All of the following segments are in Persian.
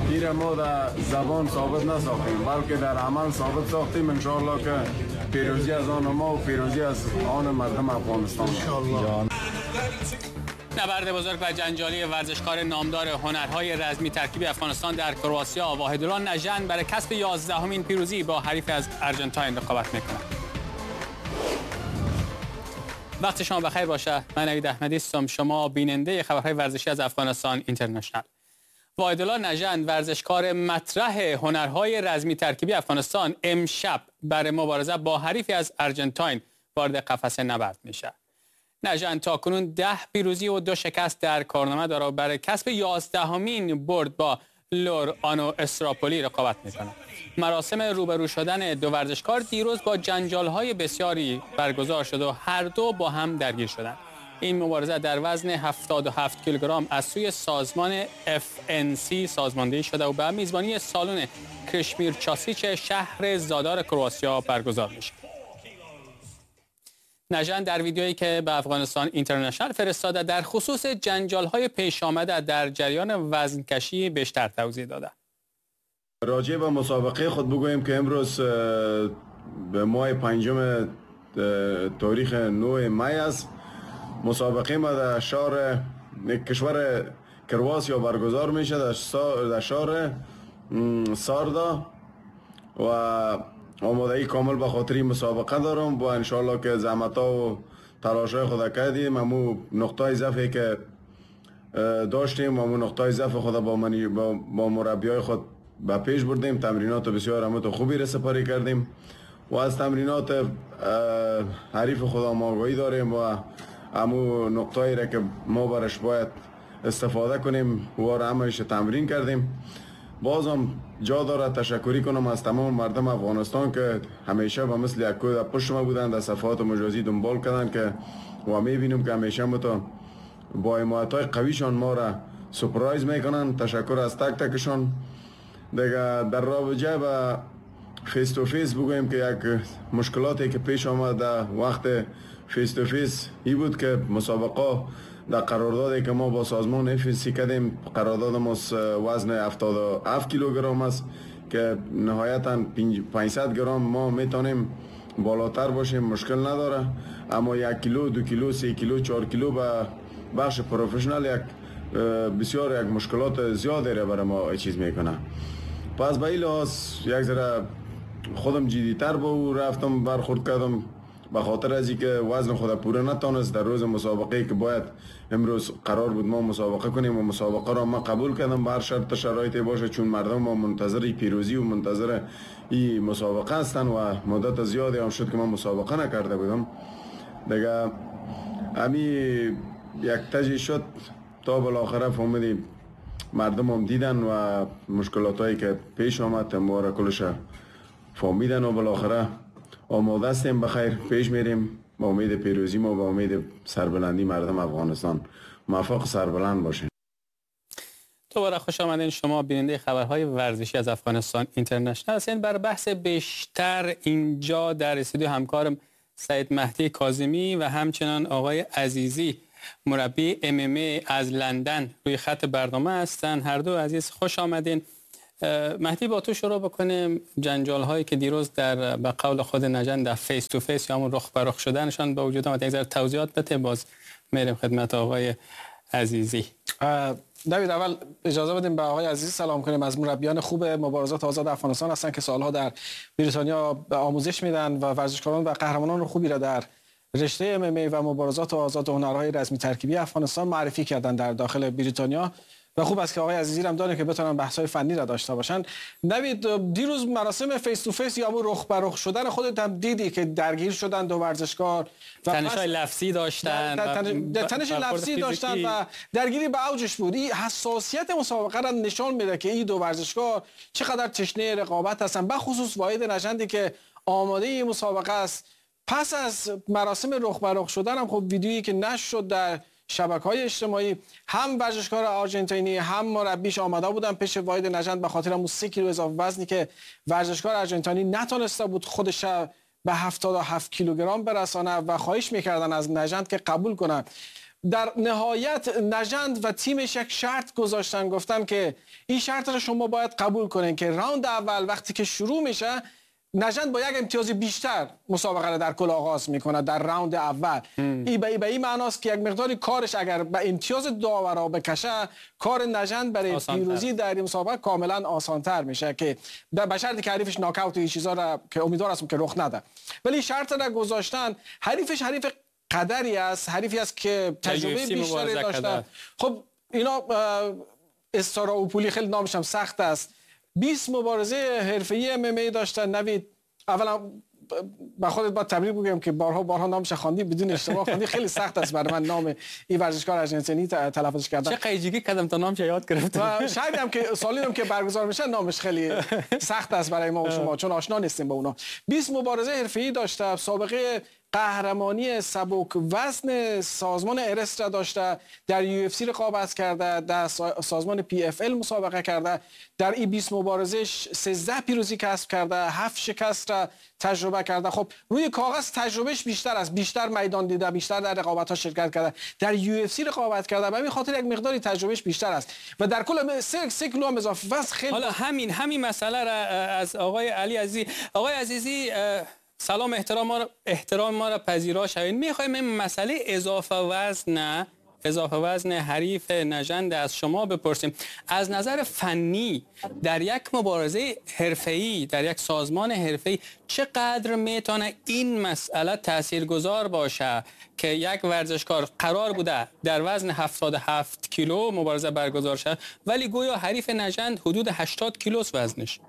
این ما در زبان ثابت نساختیم بلکه در عمل ثابت ساختیم انشاءالله که پیروزی از آن ما و پیروزی از آن مردم افغانستان انشاءالله. نبرد بزرگ و جنجالی ورزشکار نامدار هنرهای رزمی ترکیبی افغانستان در کرواتیا واحدالله نژند برای کسب 11مین پیروزی با حریف از ارژانتین رقابت می‌کند. وقت شما بخیر باشه. من نوید احمدی هستم، شما بیننده خبرهای ورزشی از افغانستان اینترنشنال. واحدالله نژند ورزشکار مطرح هنرهای رزمی ترکیبی افغانستان امشب برای مبارزه با حریفی از ارژانتین وارد قفس نبرد میشه. نژند تاکنون 10 پیروزی و 2 شکست در کارنامه داره و برای کسب 11مین برد با لور آنو استراپولی رقابت میکنه. مراسم روبرو شدن دو ورزشکار دیروز با جنجال‌های بسیاری برگزار شد و هر دو با هم درگیر شدند. این مبارزه در وزن 77 کیلوگرم از سوی سازمان FNC سازماندهی شده و به میزبانی سالن کشمیر چاسیچ شهر زادار کرواتیا برگزار میشه. نژند در ویدیویی که به افغانستان اینترنشنال فرستاده در خصوص جنجال‌های پیش آمده در جریان وزنکشی بیشتر توضیح داده. راجع به مسابقه خود بگوییم که امروز به ماه 5 تاریخ 9 می است. مسابقه ما در شهر کشور کرواتیا برگزار میشه در شهر ساردا و آمادگی کامل به خاطر این مسابقه دارم و انشالله که زحمت‌ها و تلاش‌های خود کردیم. امو نقطه ضعفی که داشتیم امو نقطه ضعف خود با مربیای خود به پیش بردیم. تمرینات بسیار عمت خوبی را سپاری کردیم و از تمرینات حریف خود آگاهی داریم و امو نقطه‌ای را که ما برش باید استفاده کنیم و را همش تمرین کردیم. بازم جا داره تشکری کنم از تمام مردم افغانستان که همیشه با مثل یک کود پشت ما بودن، در صفحات مجازی دنبال کردن که و میبینیم که همیشه با حمایت‌های قویشان ما را سپرایز میکنن. تشکر از تک تکشان. دیگه در رابطه با فیس تو فیس بگویم که یک مشکلاتی که پیش آمد در وقت فیس تو فیس ای بود که مسابقه در قراردادی که ما با سازمان FNC کردیم، قرارداد ما وزن 77 کیلوگرم است که نهایتا 500 گرم ما میتونیم بالاتر باشیم، مشکل نداره. اما 1 کیلو 2 کیلو 3 کیلو 4 کیلو به بخش پروفشنال بسیار یک مشکلات زیادی را برای ما چیز میکنه. پس به این لحاظ یک ذره خودم جدیتر با او رفتم برخورد کردم به خاطر از اینکه وزن خود پوره نتونست در روز مسابقه که باید امروز قرار بود ما مسابقه کنیم و مسابقه را ما قبول کردم به هر شرط شرایطی باشه، چون مردم ما منتظر پیروزی و منتظر این مسابقه هستن و مدت زیادی هم شد که ما مسابقه نکرده بودم. دیگه امی یک تجی شد تا بالاخره فهمیدیم مردم هم دیدن و مشکلاتایی که پیش آمد ما را کلش فهمیدن و بالاخره آماده هستیم بخیر پیش میریم با امید پیروزی ما با امید سربلندی مردم افغانستان. موفق سربلند باشین. دوباره خوش آمدین. شما بیننده خبرهای ورزشی از افغانستان اینترنشنال هستین. بر بحث بیشتر اینجا در استودیو همکارم سید مهدی کاظمی و همچنان آقای عزیزی مربی MMA از لندن روی خط برنامه هستن. هر دو عزیز خوش آمدین. مهدی با تو شروع بکنیم. جنجال هایی که دیروز در به قول خود نژند در فیس تو فیس یا همون رخ به رخ شدنشان به وجود آمد، یک ذره توضیحات بده. باز میریم خدمت آقای عزیزی. نوید، اول اجازه بدیم به آقای عزیزی سلام کنیم. از مربیان خوب مبارزات آزاد افغانستان هستن که سالها در بریتانیا آموزش میدن و ورزشکاران و قهرمانان خوبی را در رشته MMA و مبارزات آزاد و هنرهای رزمی ترکیبی افغانستان معرفی کردن در داخل بریتانیا و خوب است که آقای عزیزی هم دارن که بتونن بحث‌های فنی را داشته باشن. نوید، دیروز مراسم فیس تو فیس یا همون رخ به رخ شدن خودت هم دیدی که درگیر شدن دو ورزشکار و تنش‌های لفظی داشتن، تنش لفظی داشتن و درگیری به اوجش بود. این حساسیت مسابقه را نشان میده که این دو ورزشکار چقدر تشنه رقابت هستن، به خصوص واحد نژندی که آماده این مسابقه است. پس از مراسم رخ به رخ شدن هم خب ویدیویی که نشر شد در شبکه‌های اجتماعی، هم ورزشکار آرژانتینی هم مربیش آماده بودن پیش واحد نژند به خاطر همون 3 کیلو اضافه وزنی که ورزشکار آرژانتینی نتونسته بود خودش به 77 کیلوگرم برسانه و خواهش میکردن از نژند که قبول کنن. در نهایت نژند و تیمش یک شرط گذاشتن، گفتن که این شرط رو شما باید قبول کنین که راوند اول وقتی که شروع میشه نژند با یک امتیاز بیشتر مسابقه را در کل آغاز میکنه در راوند اول. این به این معناست که یک مقداری کارش اگر به امتیاز داورا بکشه، کار نژند برای پیروزی در این مسابقه کاملا آسانتر میشه، که به شرطی که حریفش ناکاوت و این چیزا را که امیدوار هستم که رخ نده. ولی شرط را گذاشتن. حریفش حریف قدری است، حریفی است که تجربه بیشتری داشته. خب اینا استراوپولی خیلی نامش هم سخت است. 20 مبارزه حرفه‌ای MMA داشتن. نوید اولا با خودت با تبریک بگم که بارها نامش خواندی بدون اشتباه خواندی. خیلی سخت است برای من نام این ورزشکار ارژانتینی تلفظش کردن. چه قیجیگی کردم تا نامش یاد گرفتم. و شاید هم که سالی هم که برگزار میشه نامش خیلی سخت است برای ما و شما چون آشنا نیستیم با اونا. 20 مبارزه حرفه‌ای داشته. سابقه قهرمانی سبک وزن سازمان ارست را داشته. در UFC رقابت کرده، در سازمان PFL مسابقه کرده. در این 20 مبارزه 13 پیروزی کسب کرده، 7 شکست را تجربه کرده. خب روی کاغذ تجربهش بیشتر است، بیشتر میدان دیده، بیشتر در رقابت‌ها شرکت کرده، در UFC رقابت کرده. به همین خاطر یک مقداری تجربهش بیشتر است و در کل 3 کیلو هم اضافه وزن خیلی. حالا همین مسئله را از آقای علی عزیزی. آقای عزیزی سلام، احترام ما را پذیرا شوید. میخوایم این مسئله اضافه وزن حریف نژند از شما بپرسیم. از نظر فنی در یک مبارزه حرفه‌ای، در یک سازمان حرفه‌ای، چقدر میتونه این مسئله تاثیرگذار باشه که یک ورزشکار قرار بوده در وزن 77 کیلو مبارزه برگزار شد ولی گویا حریف نژند حدود 80 کیلوست وزنش؟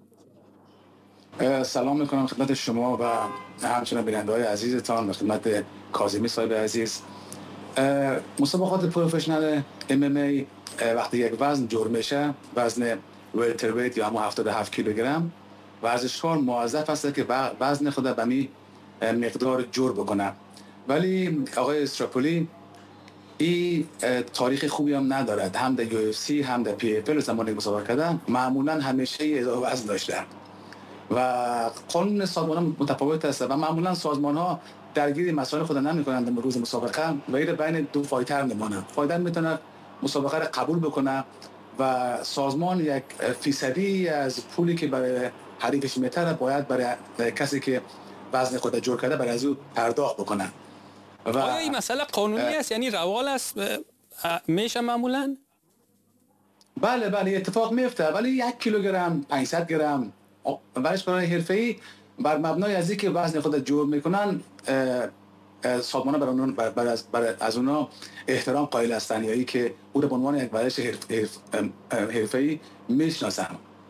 سلام میکنم خدمت شما و همچنین بیننده‌های عزیزتان و خدمت کاظمی صاحب عزیز. مسابقات پروفشنال MMA وقتی یک وزن جور میشه، وزن ولترویت یا همون 77 کیلوگرم، ورزشکار موظف است که وزن خود به می مقدار جور بکنه. ولی آقای استراپولی این تاریخ خوبی هم ندارد. هم در UFC هم در PFL زمانی مسابقه کردن معمولا همیشه اضافه وزن داشته و قانون سازمان متفاوت است و معمولا سازمان ها درگیر مسائل خود نمی‌کنند در روز مسابقه و این بین دو فایتر میمونه. فایتر میتونه مسابقه را قبول بکنه و سازمان یک فیصدی از پولی که برای حریفش میتره باید برای کسی که وزن خود جور کرده برای از او پرداخت بکنه. و آیا این مسئله قانونی است؟ یعنی روال است میشه معمولا؟ بله اتفاق میفته، ولی 1 کیلوگرم 500 گرم ورزشکاران حرفه‌ای بر مبنای از اینکه وزن خود جور میکنن سازمان‌ها برای از اونا احترام قائل هستند، یعنی که او را به عنوان یک ورزش حرفه‌ای میشناسن.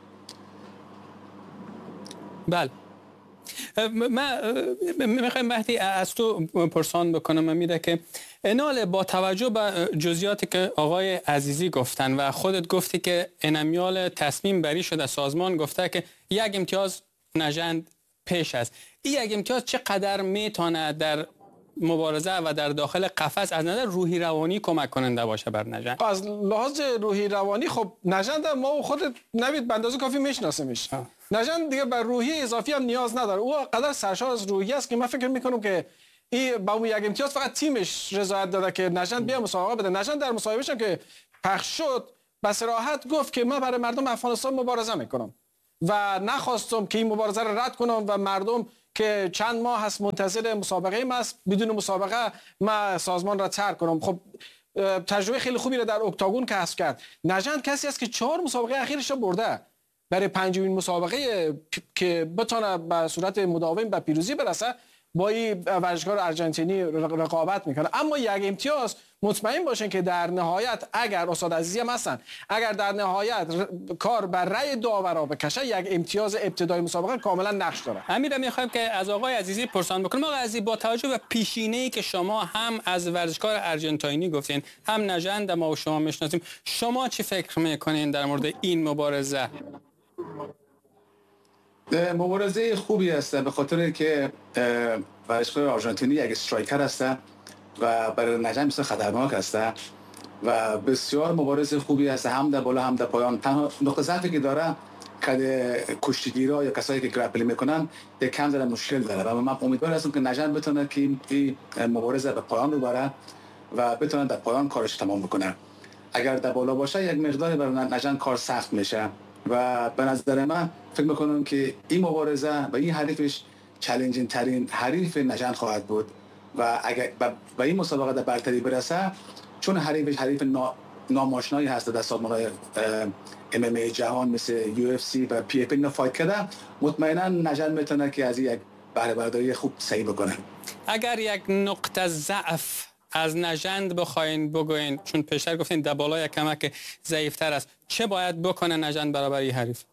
بله. من میخوایم وقتی از تو پرسان بکنم امیده که انال با توجه به جزئیاتی که آقای عزیزی گفتن و خودت گفتی که انمیال تصمیم بری شده، سازمان گفته که یک امتیاز نژند پیش است، این یک امتیاز چقدر میتونه در مبارزه و در داخل قفس از نظر روحی روانی کمک کننده باشه بر نژند؟ از لحاظ روحی روانی خب نژند ما و خودت نوید به اندازه کافی میشناسیمش. نژند دیگه بر روحی اضافی هم نیاز نداره. او قدر سرشار از روحی است که من فکر میکنم که این با اون یک امتیاز فقط تیمش رضایت داده که نژند بیا مسابقه بده. نژند در مصاحبهش که پخش شد به صراحت گفت که من برای مردم افغانستان مبارزه میکنم و نخواستم که این مبارزه رو رد کنم و مردم که چند ماه هست منتظر مسابقه ما است بدون مسابقه ما سازمان را ترک کنم. خب تجربه خیلی خوبی را در اکتاگون کسب کرد. نژند کسی است که 4 مسابقه اخیرش را برده. برای 5مین مسابقه که بتونه به صورت مداوم به پیروزی برسه با این ورزشکار ارژانتینی رقابت میکنه. اما یک امتیاز مطمئن باشین که در نهایت اگر استاد عزیزی هم هستن، اگر در نهایت کار بر رأی داورا بکشه، یک امتیاز ابتدای مسابقه کاملا نقش داره. امیرم میخوایم که از آقای عزیزی پرسان بکنم. آقای عزیزی با توجه به پیشینه‌ای که شما هم از ورزشکار ارژانتینی گفتین هم نژند ما و شما میشناسیم، شما چی فکر میکنین در مورد این مبارزه؟ مبارزه خوبی است به خاطر که ورزشکار آرژانتینی یک استرایکر است و برای نژند بسیار خطرناک است و بسیار مبارزه خوبی است، هم در بالا هم در پایان. تنها نقطه ضعفی که داره که کشتیگیرا یا کسایی که گرپلینگ میکنن یک کم ذره مشکل داره و من امیدوار هستم که نژند بتونه که این مبارزه به پایان ببره و بتونن در پایان کارش تمام بکنن. اگر در بالا باشه یک مقداری برای نژند کار سخت میشه و به نظر من فکر میکنم که این مبارزه و این حریفش چالنجینگ ترین حریف نژند خواهد بود و اگر و این مسابقه در برتری برسه، چون حریفش حریف ناماشنایی هست در سازمان‌های MMA جهان مثل UFC و PFL اینا فایت کرده، مطمئنا نژند میتونه که از یک بهره برداری خوب صحیح بکنه. اگر یک نقطه ضعف از نژند بخواین بگوین، چون پیشتر گفتین در بالا یک کمک ضعیفتر است، چه باید بکنه نژند برابر این حریف؟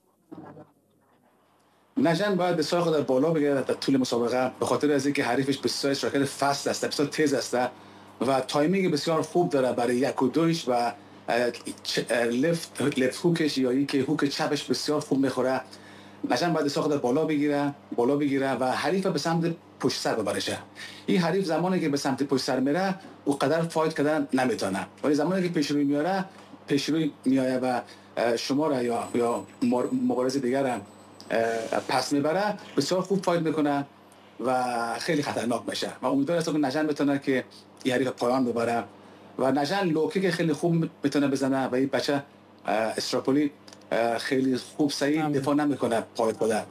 نژند باید بسیار خود در بالا بگیره در طول مسابقه، به خاطر از اینکه حریفش بسیار شراکت فست است، بسیار تیز است و تایمینگ بسیار خوب داره برای یک و دوش و لفت هوکش یا اینکه هوک چپش بسیار خوب میخوره. نژند باید بسیار خود در بالا بگیره و حریف به سمت پشت سر ببرشه. این حریف زمانی که به سمت پشت سر میره او قدر فایت کردن نمیتونه، ولی زمانی که پیش روی میاره و شما را یا مبارز دیگر را پس میبره، بسیار خوب فایت میکنه و خیلی خطرناک میشه و امیدوار هستم که نژند بتونه که این حریف پایان ببره و نژند لوکی که خیلی خوب میتونه بزنه و این بچه استراپولی خیلی خوب صحیح دفاع نمیکنه پایت بوده.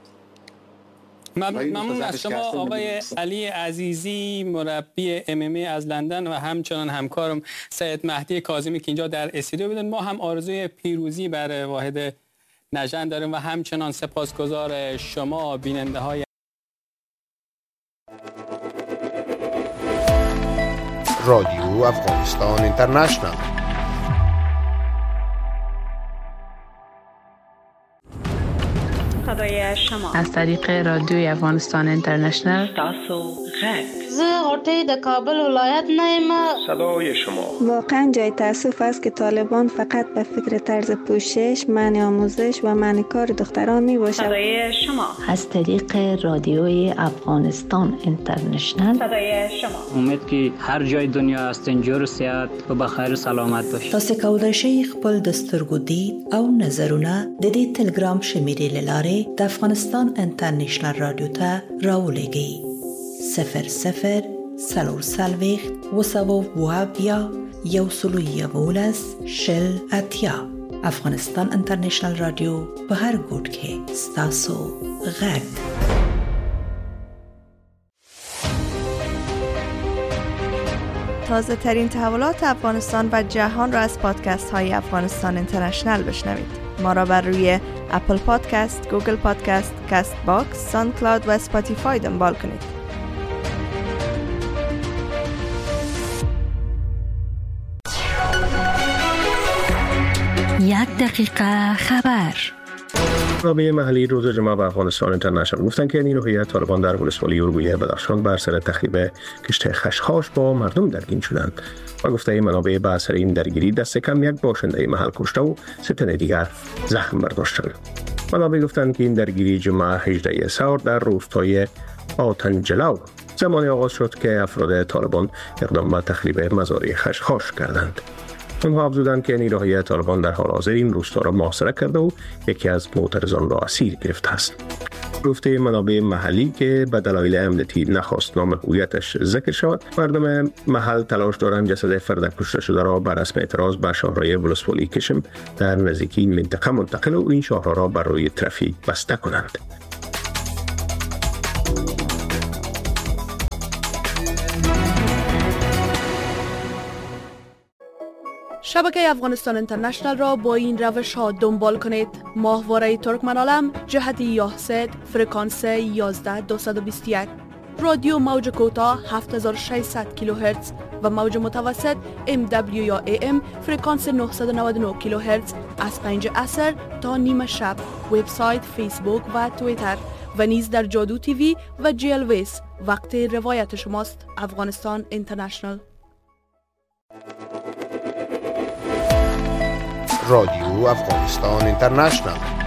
ممنون از شما آقای علی عزیزی، مربی MMA از لندن و همچنان همکارم سید مهدی کاظمی که اینجا در استودیو بودن. ما هم آرزوی پیروزی بر واحد نژند داریم و همچنان سپاسگزار شما بیننده های رادیو افغانستان اینترنشنال. صدای شما از طریق رادیوی افغانستان اینترنشنال. تاسو غږ زه غوټۍ د کابل ولایت نه یم. صدای شما. واقعا جای تأسف است که طالبان فقط به فکر طرز پوشش، منع آموزش و منع کار دختران می باشد. صدای شما از طریق رادیوی افغانستان اینترنشنال. صدای شما. امید که هر جای دنیا هستین جور سیادت و بخیر سلامت باشید. تاسو کولای شئ خپل د سترګو دید او نظرونه د دې ټلګرام شمیرې له لارې د افغانستان انټرنیشنل رادیو ته راولېږئ. 00 440 222 111 شل اتیا. افغانستان انټرنیشنل رادیو په هر ګوټ کې ستاسو غږ. تازه ترین تحولات افغانستان و جهان را از پادکست های افغانستان اینترنشنل بشنوید. ما را بر روی اپل پادکست، گوگل پادکست، کست باکس، ساوند کلاود و اسپاتیفای دنبال کنید. یک دقیقه خبر. منابع محلی روز جمعه به افغانستان اینترنشنال گفتن که نیروهای طالبان در ولسوالی اورگویه بدخشان بر سر تخریب کشت خشخاش با مردم درگیر شدند و گفته منابع به اثر این درگیری دست کم یک باشنده محل کشته و 3 تن دیگر زخم برداشت شد. منابع گفتند که این درگیری جمعه 18 سور در روستای آتنجلو زمانی آغاز شد که افراد طالبان اقدام به تخریب مزارع خشخاش کردند. آنها افزودند که نیروهای طالبان در حال حاضر این روستا را محاصره کرده و یکی از معترضان را اسیر گرفته است. گفته منابع محلی که به دلایل امنیتی نخواست نام هویتش ذکر شود، مردم محل تلاش دارند جسد فرد کشته شده را بر رسم اعتراض به شاهراه ولسوالی کشم در نزدیکی این منطقه منتقل و این شاهراه را برای ترافیک بسته کنند. شبکه افغانستان اینترنشنال را با این روش ها دنبال کنید. ماهواره ترکمنالم جهت یاهسد فرکانس 11221، رادیو موج کوتاه 7600 کیلوهرتز و موج متوسط MW یا AM فرکانس 999 کیلوهرتز از 5 عصر تا نیم شب. وبسایت، فیسبوک و توییتر و نیز در جادو تیوی و GLVS. وقت روایت شماست. افغانستان اینترنشنال. رادیو افغانستان اینترنشنال.